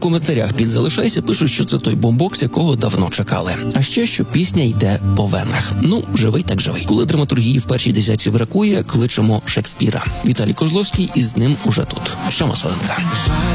коментарях під «Залишайся» пишуть, що це той бомбокс, якого давно чекали. А ще, що пісня йде по венах. Ну, живий так живий. Коли драматургії в першій десятці бракує, кличемо Шекспіра. Віталій Козловський, і з ним уже тут. 7 хвилинка.